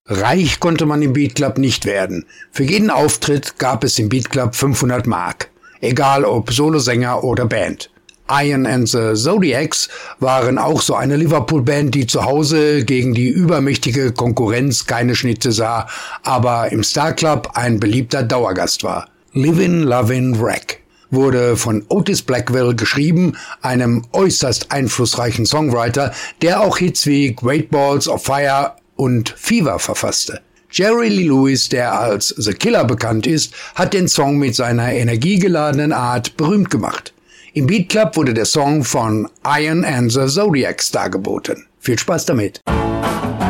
Reich konnte man im Beat Club nicht werden. Für jeden Auftritt gab es im Beat Club 500 Mark. Egal ob Solosänger oder Band. Iron and the Zodiacs waren auch so eine Liverpool-Band, die zu Hause gegen die übermächtige Konkurrenz keine Schnitte sah, aber im Star Club ein beliebter Dauergast war. Livin' Lovin' Wreck wurde von Otis Blackwell geschrieben, einem äußerst einflussreichen Songwriter, der auch Hits wie Great Balls of Fire und Fever verfasste. Jerry Lee Lewis, der als The Killer bekannt ist, hat den Song mit seiner energiegeladenen Art berühmt gemacht. Im Beat Club wurde der Song von Iron and the Zodiacs dargeboten. Viel Spaß damit!